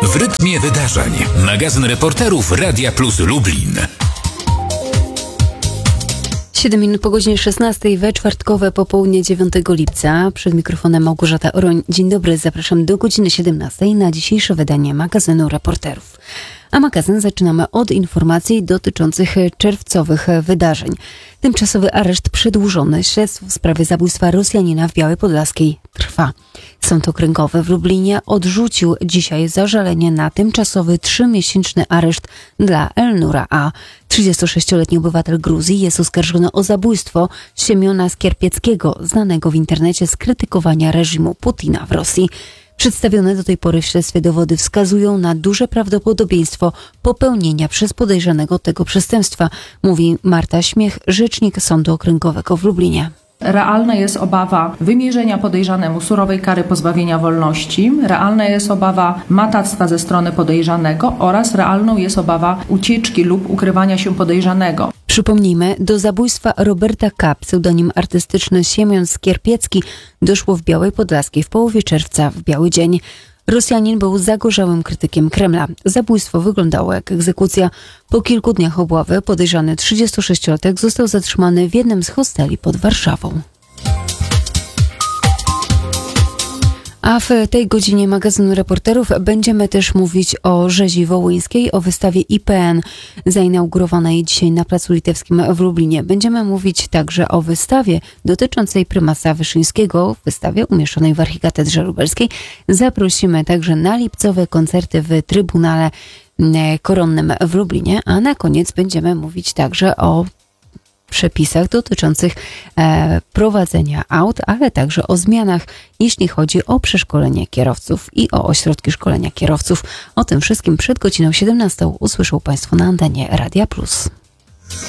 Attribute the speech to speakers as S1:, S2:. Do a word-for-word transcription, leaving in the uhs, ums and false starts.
S1: W rytmie wydarzeń. Magazyn reporterów Radia Plus Lublin.
S2: siedem minut po godzinie szesnastej we czwartkowe popołudnie dziewiątego lipca. Przed mikrofonem Małgorzata Oroń. Dzień dobry, zapraszam do godziny siedemnastej na dzisiejsze wydanie magazynu reporterów. A magazyn zaczynamy od informacji dotyczących czerwcowych wydarzeń. Tymczasowy areszt przedłużony. Śledztwo w sprawie zabójstwa Rosjanina w Białej Podlaskiej trwa. Sąd Okręgowy w Lublinie odrzucił dzisiaj zażalenie na tymczasowy trzymiesięczny areszt dla Elnura A. trzydziestosześcioletni obywatel Gruzji jest oskarżony o zabójstwo Siemiona Skierpieckiego, znanego w internecie z krytykowania reżimu Putina w Rosji. Przedstawione do tej pory w śledztwie dowody wskazują na duże prawdopodobieństwo popełnienia przez podejrzanego tego przestępstwa, mówi Marta Śmiech, rzecznik Sądu Okręgowego w Lublinie.
S3: Realna jest obawa wymierzenia podejrzanemu surowej kary pozbawienia wolności, realna jest obawa matactwa ze strony podejrzanego oraz realną jest obawa ucieczki lub ukrywania się podejrzanego.
S2: Przypomnijmy, do zabójstwa Roberta K., pseudonim artystyczny Siemion Skierpiecki, doszło w Białej Podlaskiej w połowie czerwca w biały dzień. Rosjanin był zagorzałym krytykiem Kremla. Zabójstwo wyglądało jak egzekucja. Po kilku dniach obławy podejrzany trzydziestosześciolatek został zatrzymany w jednym z hosteli pod Warszawą. A w tej godzinie magazynu reporterów będziemy też mówić o rzezi wołyńskiej, o wystawie I P N zainaugurowanej dzisiaj na Placu Litewskim w Lublinie. Będziemy mówić także o wystawie dotyczącej prymasa Wyszyńskiego, wystawie umieszczonej w Archikatedrze Lubelskiej. Zaprosimy także na lipcowe koncerty w Trybunale Koronnym w Lublinie, a na koniec będziemy mówić także o przepisach dotyczących e, prowadzenia aut, ale także o zmianach, jeśli chodzi o przeszkolenie kierowców i o ośrodki szkolenia kierowców. O tym wszystkim przed godziną siedemnastą usłyszą Państwo na antenie Radia Plus.